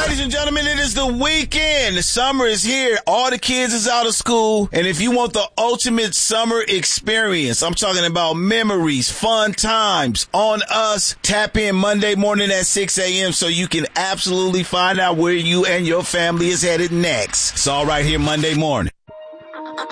Ladies and gentlemen, it is the weekend. The summer is here. All the kids is out of school. And if you want the ultimate summer experience, I'm talking about memories, fun times on us. Tap in Monday morning at 6 a.m. so you can absolutely find out where you and your family is headed next. It's all right here Monday morning.